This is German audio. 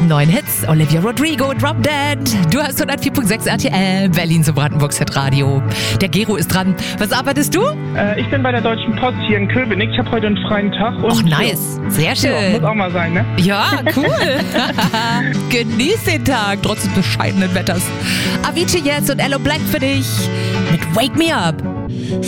neuen Hits. Olivia Rodrigo, Drop Dead. Du hast 104.6 RTL, Berlin zum Brandenburgs Hitradio. Der Gero ist dran. Was arbeitest du? Ich bin bei der Deutschen Post hier in Köpenick. Ich habe heute einen freien Tag. Und nice. Sehr schön. Ja, muss auch mal sein, ne? Ja, cool. Genieß den Tag, trotz des bescheidenen Wetters. Avicii jetzt und Ello Black für dich mit Wake Me Up.